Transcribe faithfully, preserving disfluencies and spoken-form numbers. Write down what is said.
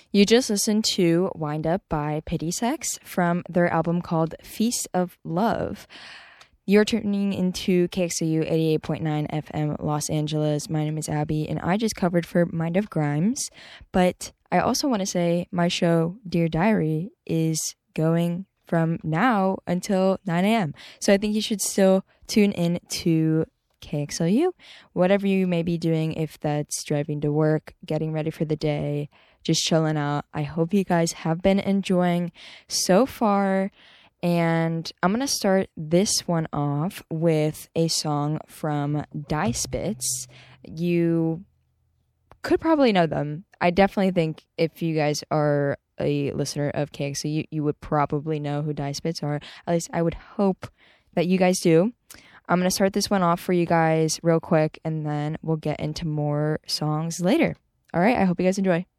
You just listened to Wind Up by Pity Sex from their album called Feast of Love. You're tuning into K X L U eighty-eight point nine F M Los Angeles. My name is Abby, and I just covered for Mind of Grimes. But I also want to say my show, Dear Diary, is going from now until nine a.m. So I think you should still tune in to K X L U. Whatever you may be doing, if that's driving to work, getting ready for the day, just chilling out. I hope you guys have been enjoying so far. And I'm going to start this one off with a song from Die Spitz. You could probably know them. I definitely think if you guys are a listener of K X L U, you would probably know who Die Spitz are. At least I would hope that you guys do. I'm going to start this one off for you guys real quick, and then we'll get into more songs later. All right, I hope you guys enjoy.